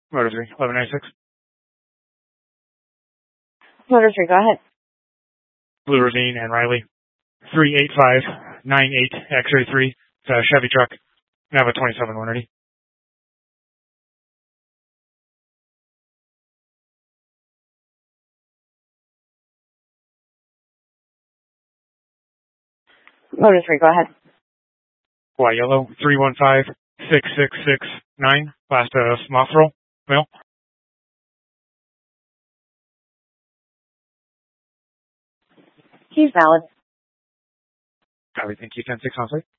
Motor 3, 1196. Motor 3, go ahead. Blue Ravine and Riley. 38598 X-ray 3. It's a Chevy truck. Nava 27180. Motor 3, go ahead. White Yellow 3156669. Last Mothroll. Mail. He's valid. Copy. Thank you. 10-6 on site.